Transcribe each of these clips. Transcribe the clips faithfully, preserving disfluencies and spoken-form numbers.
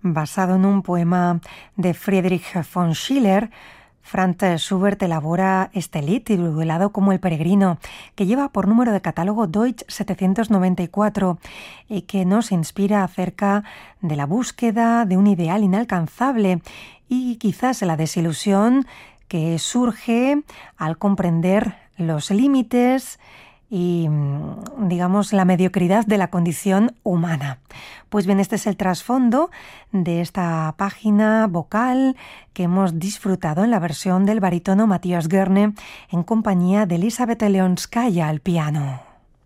Basado en un poema de Friedrich von Schiller, Franz Schubert elabora este lied titulado como El Peregrino, que lleva por número de catálogo Deutsch setecientos noventa y cuatro y que nos inspira acerca de la búsqueda de un ideal inalcanzable y quizás la desilusión que surge al comprender los límites y, digamos, la mediocridad de la condición humana. Pues bien, este es el trasfondo de esta página vocal que hemos disfrutado en la versión del barítono Matthias Goerne en compañía de Elisabeth Leonskaya al piano.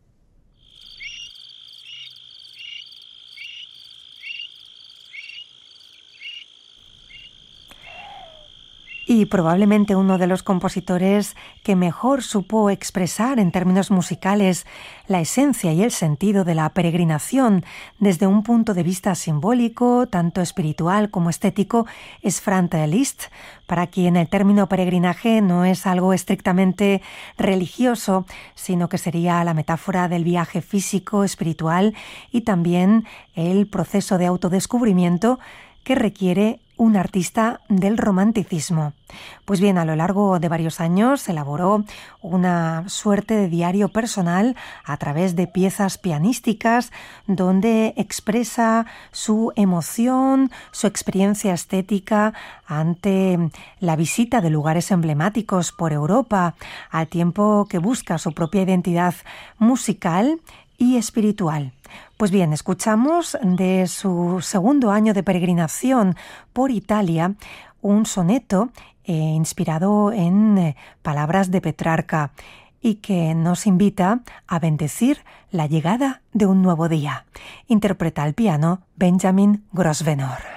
Y probablemente uno de los compositores que mejor supo expresar en términos musicales la esencia y el sentido de la peregrinación desde un punto de vista simbólico, tanto espiritual como estético, es Franz Liszt, para quien el término peregrinaje no es algo estrictamente religioso, sino que sería la metáfora del viaje físico, espiritual y también el proceso de autodescubrimiento que requiere un artista del romanticismo. Pues bien, a lo largo de varios años elaboró una suerte de diario personal a través de piezas pianísticas donde expresa su emoción, su experiencia estética ante la visita de lugares emblemáticos por Europa, al tiempo que busca su propia identidad musical y espiritual. Pues bien, escuchamos de su segundo año de peregrinación por Italia un soneto eh, inspirado en eh, palabras de Petrarca y que nos invita a bendecir la llegada de un nuevo día. Interpreta al piano Benjamin Grosvenor.